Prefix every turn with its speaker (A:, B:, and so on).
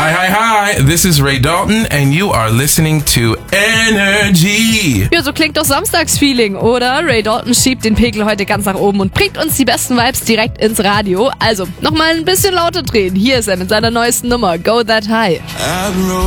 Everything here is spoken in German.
A: Hi. This is Ray Dalton and you are listening to Energy.
B: Ja, so klingt doch Samstagsfeeling, oder? Ray Dalton schiebt den Pegel heute ganz nach oben und bringt uns die besten Vibes direkt ins Radio. Also, nochmal ein bisschen lauter drehen. Hier ist er mit seiner neuesten Nummer, Go That High.